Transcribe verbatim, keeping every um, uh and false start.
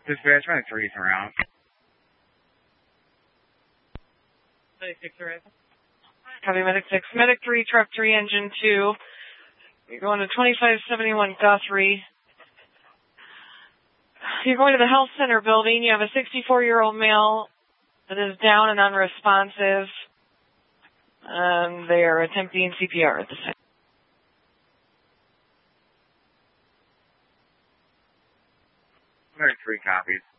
Dispatch, medic three around. Medic six around. Copy, medic six. Medic three, truck three, engine two. You're going to twenty-five seventy-one Guthrie. You're going to the health center building. You have a sixty-four-year-old male that is down and unresponsive. And they are attempting C P R at this time. Medic three copies.